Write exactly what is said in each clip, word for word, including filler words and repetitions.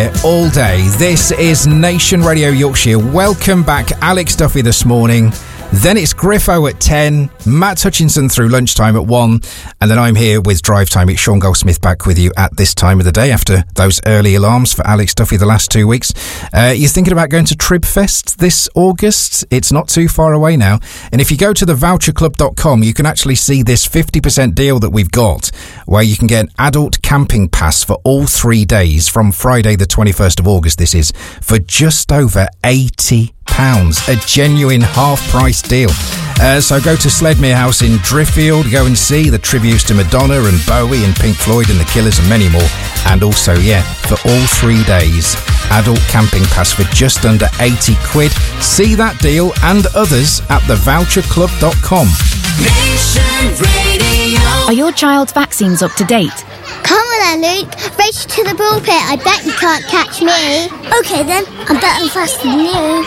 All day. This is Nation Radio Yorkshire. Welcome back. Alex Duffy this morning. Then it's Griffo at ten, Matt Hutchinson through lunchtime at one, and then I'm here with Drive Time. It's Sean Goldsmith back with you at this time of the day after those early alarms for Alex Duffy the last two weeks. Uh, you're thinking about going to Tribfest this August? It's not too far away now. And if you go to the voucher club dot com, you can actually see this fifty percent deal that we've got, where you can get an adult camping pass for all three days from Friday the twenty-first of August, this is, for just over eighty pounds. A genuine half-price deal. Uh, so go to Sledmere House in Driffield, go and see the tributes to Madonna and Bowie and Pink Floyd and the Killers and many more. And also, yeah, for all three days, adult camping pass for just under eighty quid. See that deal and others at the voucher club dot com. Nation Radio. Are your child's vaccines up to date? Come on then, Luke. Race to the ball pit. I bet you can't catch me. OK then, I'm better and faster than you.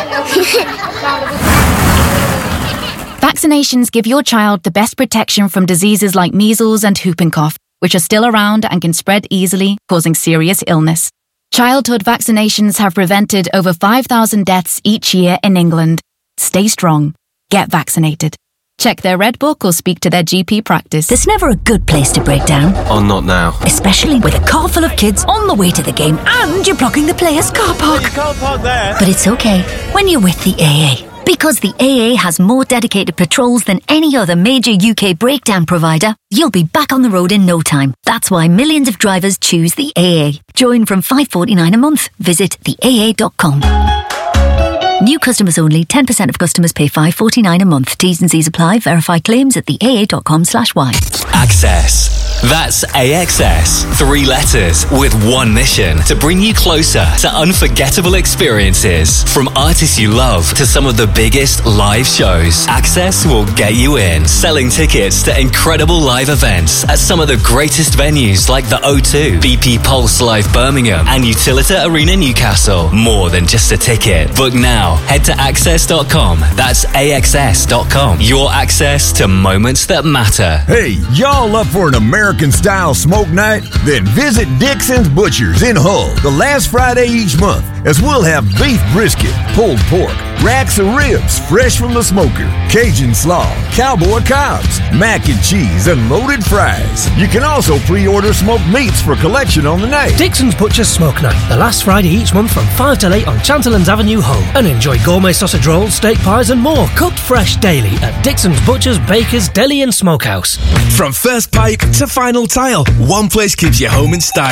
Vaccinations give your child the best protection from diseases like measles and whooping cough, which are still around and can spread easily, causing serious illness. Childhood vaccinations have prevented over five thousand deaths each year in England. Stay strong. Get vaccinated. Check their Red Book or speak to their G P practice. There's never a good place to break down. Oh, not now. Especially with a car full of kids on the way to the game and you're blocking the players' car park. You can't park there. But it's okay when you're with the A A. Because the A A has more dedicated patrols than any other major U K breakdown provider, you'll be back on the road in no time. That's why millions of drivers choose the A A. Join from five pounds forty-nine a month. Visit the A A dot com. New customers only. ten percent of customers pay five pounds forty-nine a month. T's and C's apply. Verify claims at the A A dot com slash Y. Access. That's A X S. Three letters with one mission: to bring you closer to unforgettable experiences. From artists you love to some of the biggest live shows, Access will get you in. Selling tickets to incredible live events at some of the greatest venues like the O two, B P Pulse Live Birmingham and Utilita Arena Newcastle. More than just a ticket. Book now. Head to access dot com. That's A X S dot com. Your access to moments that matter. Hey, y'all up for an American-style smoke night? Then visit Dixon's Butchers in Hull the last Friday each month, as we'll have beef brisket, pulled pork, racks of ribs fresh from the smoker, Cajun slaw, cowboy cobs, mac and cheese, and loaded fries. You can also pre-order smoked meats for collection on the night. Dixon's Butchers Smoke Night, the last Friday each month from five till eight on Chanterlands Avenue, Hull. And enjoy gourmet sausage rolls, steak pies and more, cooked fresh daily at Dixon's Butchers, Bakers, Deli and Smokehouse. From first pipe to final tile, one place keeps you home in style.